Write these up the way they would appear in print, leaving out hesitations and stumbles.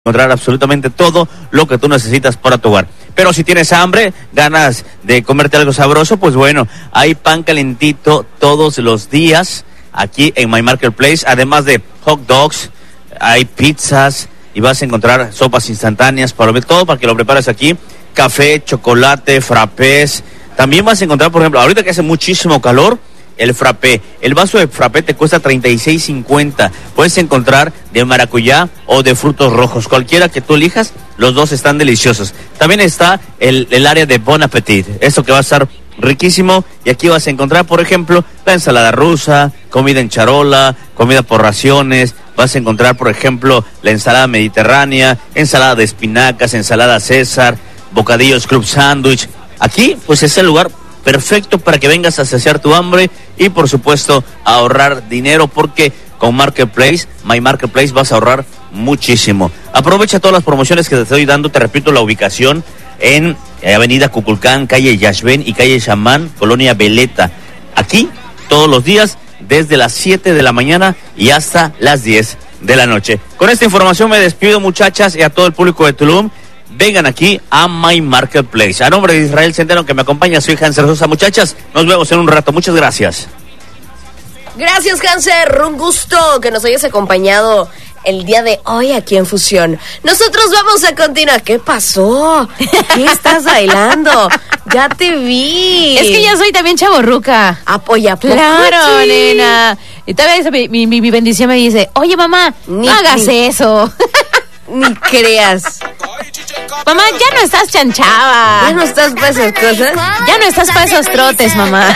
encontrar absolutamente todo lo que tú necesitas para tu hogar. Pero si tienes hambre, ganas de comerte algo sabroso, pues bueno, hay pan calentito todos los días aquí en My Marketplace, además de hot dogs, hay pizzas y vas a encontrar sopas instantáneas, todo para que lo prepares aquí, café, chocolate, frappés. También vas a encontrar, por ejemplo, ahorita que hace muchísimo calor, el frappé. El vaso de frappé te cuesta $36.50. Puedes encontrar de maracuyá o de frutos rojos. Cualquiera que tú elijas, los dos están deliciosos. También está el área de Bon Appetit. Esto que va a estar riquísimo. Y aquí vas a encontrar, por ejemplo, la ensalada rusa, comida en charola, comida por raciones. Vas a encontrar, por ejemplo, la ensalada mediterránea, ensalada de espinacas, ensalada César, bocadillos Club Sandwich. Aquí, pues es el lugar perfecto para que vengas a saciar tu hambre y por supuesto a ahorrar dinero, porque con Marketplace, My Marketplace, vas a ahorrar muchísimo. Aprovecha todas las promociones que te estoy dando. Te repito la ubicación: en Avenida Cuculcán, calle Yashben y calle Chamán, Colonia Veleta. Aquí todos los días desde las 7 de la mañana y hasta las 10 de la noche. Con esta información me despido, muchachas, y a todo el público de Tulum. Vengan aquí a My Marketplace. A nombre de Israel Centeno, que me acompaña, soy Hanser Sosa. Muchachas, nos vemos en un rato. Muchas gracias. Gracias, Hanser. Un gusto que nos hayas acompañado el día de hoy aquí en Fusión. Nosotros vamos a continuar. ¿Qué pasó? ¿Qué estás bailando? Ya te vi. Es que ya soy también chavorruca. Apoya. Claro, nena. Y todavía mi bendición me dice: oye, mamá, no hagas eso. Ni creas. Mamá, ya no estás chanchava. ¿Ya no estás para esas cosas? Ya no estás para esos trotes, mamá.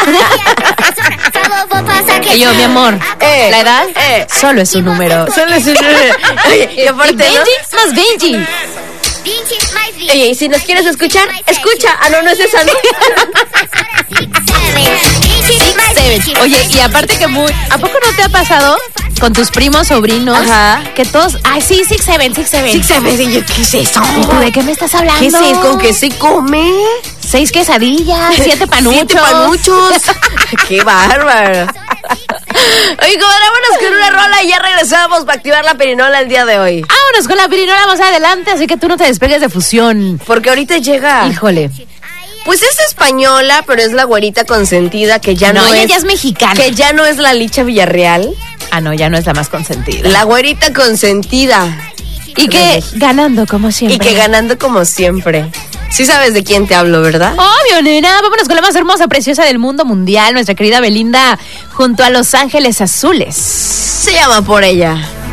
Y yo, mi amor, la edad solo es un número. Solo es un número. Oye, y aparte, y Benji, ¿no? más Benji. Oye, y si nos quieres escuchar, escucha. Ah, no, no es esa, ¿no? Oye, y aparte que ¿a poco no te ha pasado con tus primos, sobrinos? Ajá. Que todos, ay, sí, 6-7. 6-7, y yo, ¿qué es eso? ¿Y tú de qué me estás hablando? ¿Qué es eso? ¿Con qué se come? 6 quesadillas, 7 panuchos. 7 panuchos. ¡Qué bárbaro! Oye, vámonos con una rola y ya regresamos para activar la pirinola el día de hoy. Vámonos con la pirinola más adelante, así que tú no te despegues de Fusión. Porque ahorita llega... Híjole. Pues es española, pero es la güerita consentida, que ya no ella es... ya es mexicana. Que ya no es la Licha Villarreal. Ah, no, ya no es la más consentida. La güerita consentida. Y que ganando como siempre. Y que ganando como siempre. Sí sabes de quién te hablo, ¿verdad? Obvio, nena. Vámonos con la más hermosa, preciosa del mundo mundial, nuestra querida Belinda, junto a Los Ángeles Azules. Se llama Por Ella.